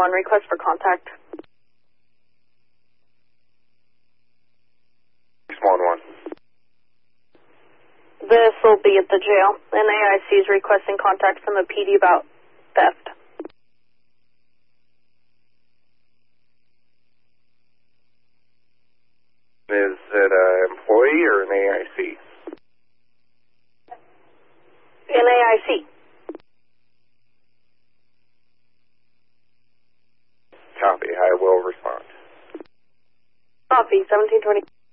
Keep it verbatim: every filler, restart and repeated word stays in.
one, request for contact. six one one. This will be at the jail. N A I C is requesting contact from the P D about theft. Is it an employee or an A I C? N A I C. Copy, I will respond. Copy, seventeen twenty.